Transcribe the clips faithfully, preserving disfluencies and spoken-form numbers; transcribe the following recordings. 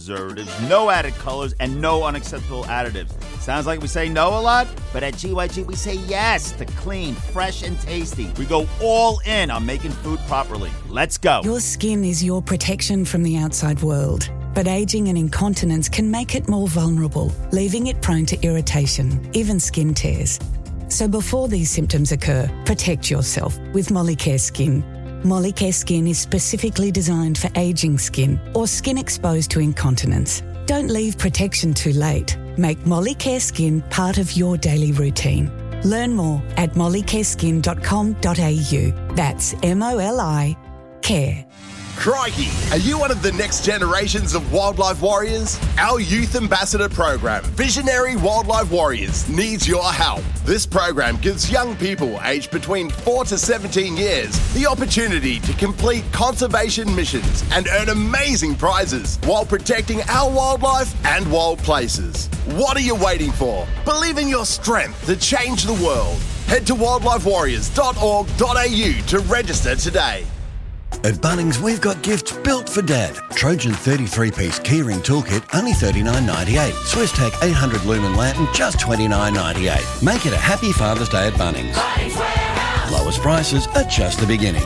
preservatives, no added colors, and no unacceptable additives. Sounds like we say no a lot, but at G Y G we say yes to clean, fresh, and tasty. We go all in on making food properly. Let's go. Your skin is your protection from the outside world, but ageing and incontinence can make it more vulnerable, leaving it prone to irritation, even skin tears. So before these symptoms occur, protect yourself with Molicare Skin. Molicare Skin is specifically designed for ageing skin or skin exposed to incontinence. Don't leave protection too late. Make Molicare Skin part of your daily routine. Learn more at molicare skin dot com dot a u. That's M O L I care. Crikey, are you one of the next generations of wildlife warriors? Our Youth Ambassador program, Visionary Wildlife Warriors, needs your help. This program gives young people aged between four to seventeen years the opportunity to complete conservation missions and earn amazing prizes while protecting our wildlife and wild places. What are you waiting for? Believe in your strength to change the world. Head to wildlife warriors dot org dot a u to register today. At Bunnings, we've got gifts built for Dad. Trojan thirty-three piece keyring toolkit, only thirty-nine ninety-eight. SwissTech eight hundred lumen lantern, just twenty-nine ninety-eight. Make it a happy Father's Day at Bunnings. Bunnings Warehouse. Lowest prices are just the beginning.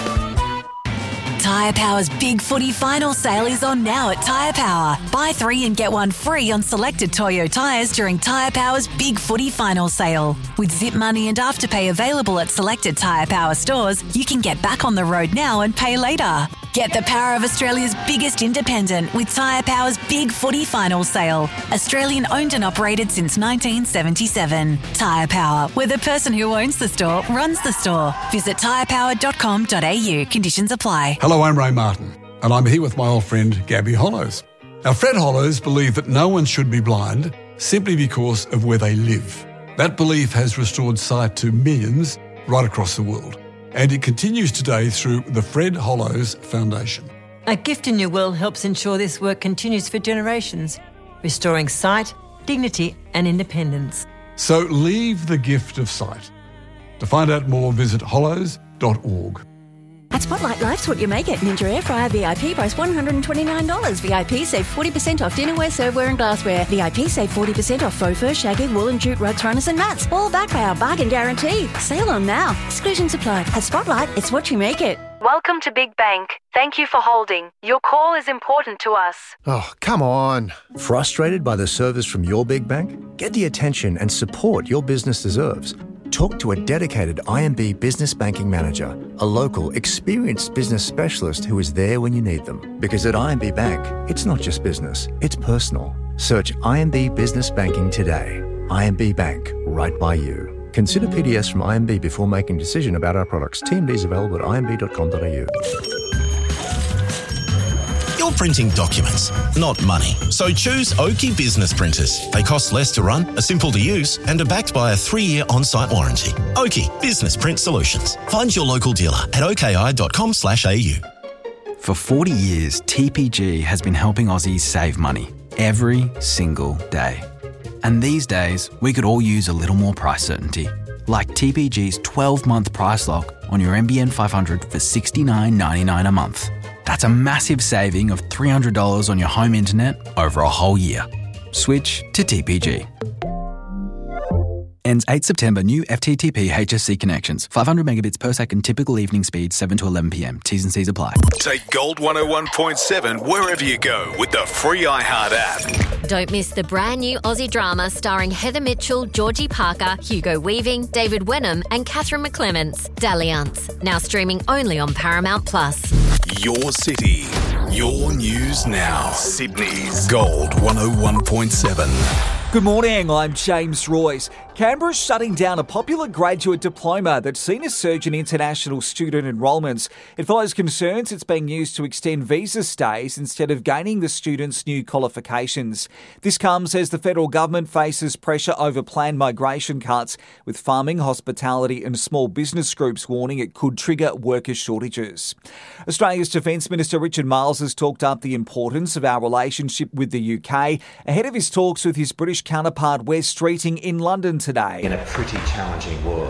Tyre Power's Big Footy Final Sale is on now at Tyre Power. Buy three and get one free on selected Toyo tyres during Tyre Power's Big Footy Final Sale. With Zip Money and Afterpay available at selected Tyre Power stores, you can get back on the road now and pay later. Get the power of Australia's biggest independent with Tyre Power's Big Footy Final Sale. Australian owned and operated since nineteen seventy-seven. Tyre Power, where the person who owns the store runs the store. Visit tyre power dot com dot a u. Conditions apply. Hello, I'm Ray Martin, and I'm here with my old friend Gabby Hollows. Now, Fred Hollows believed that no one should be blind simply because of where they live. That belief has restored sight to millions right across the world, and it continues today through the Fred Hollows Foundation. A Gift in Your Will helps ensure this work continues for generations, restoring sight, dignity and independence. So leave the gift of sight. To find out more, visit hollows dot org. At Spotlight, life's what you make it. Ninja Air Fryer V I P price one hundred twenty-nine dollars. V I P save forty percent off dinnerware, serveware and glassware. V I P save forty percent off faux fur, shaggy, wool and jute rugs, runners and mats. All backed by our bargain guarantee. Sale on now. Exclusions apply. At Spotlight, it's what you make it. Welcome to Big Bank. Thank you for holding. Your call is important to us. Oh, come on. Frustrated by the service from your big bank? Get the attention and support your business deserves. Talk to a dedicated I M B Business Banking Manager, a local, experienced business specialist who is there when you need them. Because at I M B Bank, it's not just business, it's personal. Search I M B Business Banking today. I M B Bank, right by you. Consider P D S from I M B before making a decision about our products. T M D is available at i m b dot com dot a u. You're printing documents, not money. So choose Oki Business Printers. They cost less to run, are simple to use, and are backed by a three-year on-site warranty. Oki Business Print Solutions. Find your local dealer at oki dot com slash a u. For forty years, T P G has been helping Aussies save money every single day. And these days, we could all use a little more price certainty. Like T P G's twelve-month price lock on your M B N five hundred for sixty-nine ninety-nine a month. That's a massive saving of three hundred dollars on your home internet over a whole year. Switch to T P G. Ends eighth September. New F T T P H S C connections. five hundred megabits per second typical evening speed, seven to eleven p.m. T's and C's apply. Take Gold one oh one point seven wherever you go with the free iHeart app. Don't miss the brand new Aussie drama starring Heather Mitchell, Georgie Parker, Hugo Weaving, David Wenham and Catherine McClements. Dalliance. Now streaming only on Paramount Plus. Your city. Your news now. Sydney's Gold one oh one point seven. Good morning, I'm James Royce. Canberra's shutting down a popular graduate diploma that's seen a surge in international student enrolments. It follows concerns it's being used to extend visa stays instead of gaining the students new qualifications. This comes as the federal government faces pressure over planned migration cuts, with farming, hospitality and small business groups warning it could trigger worker shortages. Australia's Defence Minister Richard Marles has talked up the importance of our relationship with the U K ahead of his talks with his British counterpart Wes Streeting in London today. In a pretty challenging world,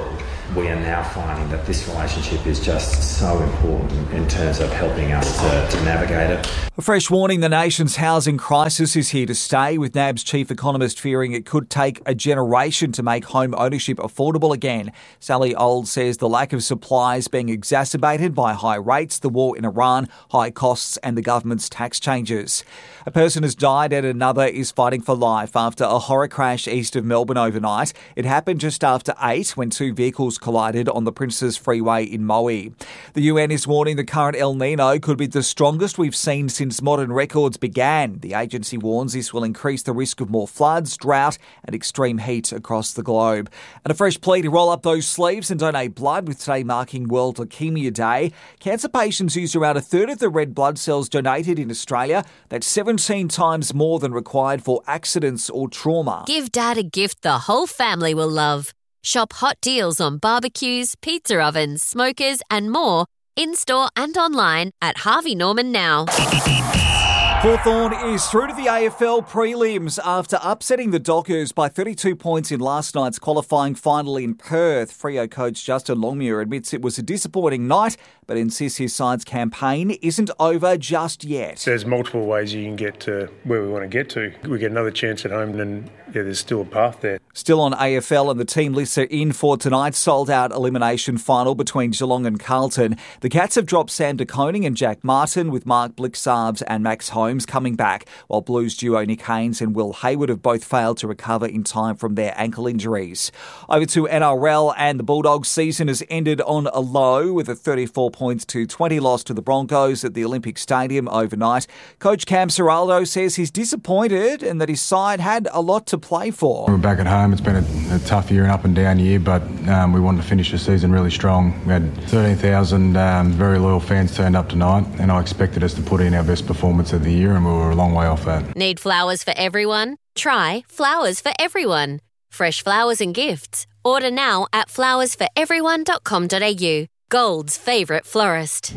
we are now finding that this relationship is just so important in terms of helping us to, to navigate it. A fresh warning, the nation's housing crisis is here to stay, with NAB's chief economist fearing it could take a generation to make home ownership affordable again. Sally Old says the lack of supply is being exacerbated by high rates, the war in Iran, high costs and the government's tax changes. A person has died and another is fighting for life after a horror crash east of Melbourne overnight. It happened just after eight when two vehicles collided on the Princes Freeway in Moe. The U N is warning the current El Nino could be the strongest we've seen since modern records began. The agency warns this will increase the risk of more floods, drought and extreme heat across the globe. And a fresh plea to roll up those sleeves and donate blood, with today marking World Leukaemia Day. Cancer patients use around a third of the red blood cells donated in Australia. That's seventeen times more than required for accidents or trauma. Give Dad a gift the whole family will love. Shop hot deals on barbecues, pizza ovens, smokers and more in-store and online at Harvey Norman now. Hawthorn is through to the A F L prelims after upsetting the Dockers by thirty-two points in last night's qualifying final in Perth. Freo coach Justin Longmuir admits it was a disappointing night, but insists his side's campaign isn't over just yet. There's multiple ways you can get to where we want to get to. We get another chance at home, and yeah, there's still a path there. Still on A F L, and the team lists are in for tonight's sold-out elimination final between Geelong and Carlton. The Cats have dropped Sam De Koning and Jack Martin, with Mark Blixarbs and Max Holmes coming back, while Blues duo Nick Haynes and Will Hayward have both failed to recover in time from their ankle injuries. Over to N R L, and the Bulldogs' season has ended on a low with a thirty-four points to twenty loss to the Broncos at the Olympic Stadium overnight. Coach Cam Ciraldo says he's disappointed and that his side had a lot to play for. We're back at home. It's been a, a tough year and up and down year, but um, we wanted to finish the season really strong. We had thirteen thousand um, very loyal fans turned up tonight, and I expected us to put in our best performance of the year, and we were a long way off that. Need flowers for everyone? Try Flowers for Everyone. Fresh flowers and gifts. Order now at flowers for everyone dot com dot a u. Gold's favourite florist.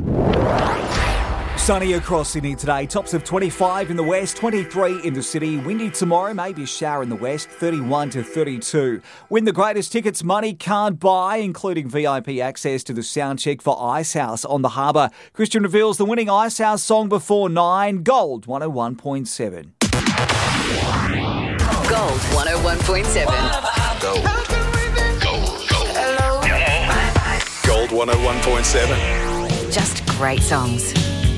Sunny across Sydney today. Tops of twenty-five in the west, twenty-three in the city. Windy tomorrow, maybe a shower in the west, thirty-one to thirty-two. Win the greatest tickets money can't buy, including V I P access to the soundcheck for Icehouse on the harbour. Christian reveals the winning Icehouse song before nine. Gold one oh one point seven. Gold one oh one point seven. Gold. Gold. Gold. Gold one oh one point seven. Just great songs.